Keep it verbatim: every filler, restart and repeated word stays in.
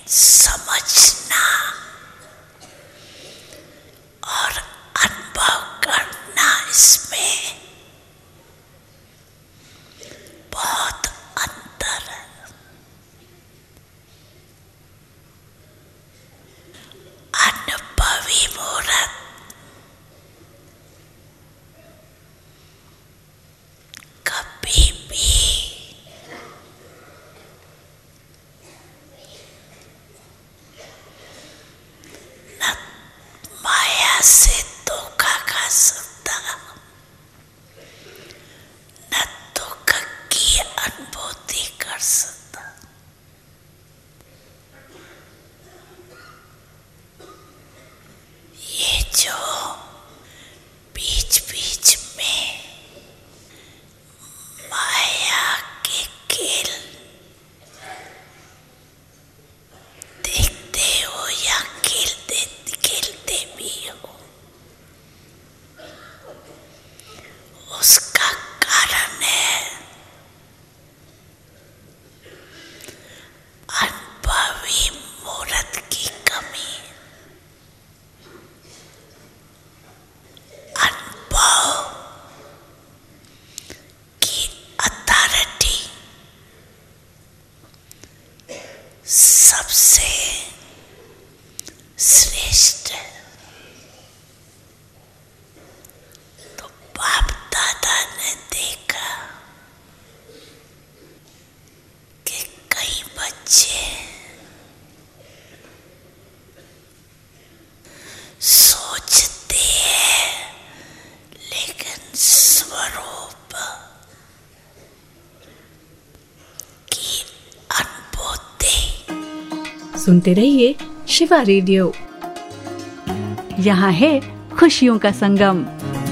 समझना और अनुभव करना, इसमें बहुत अंतर है। अनुभवी मुहूर्त कभी भी न माया से धोखा खा सकता, न दुख की अनुभूति कर सकता। ये जो बीच बीच में माया के खेल देखते हो या खेलते खेलते भी हो, उसका कारण है अनुभवी मुहूर्त की कमी। अनुभव की अथॉरिटी सबसे श्रेष्ठ है। तो बाप दादा ने देखा कि कई बच्चे सोचते हैं लेकिन स्वरूप की अनुभूति। सुनते रहिए शिवा रेडियो, यहाँ है खुशियों का संगम।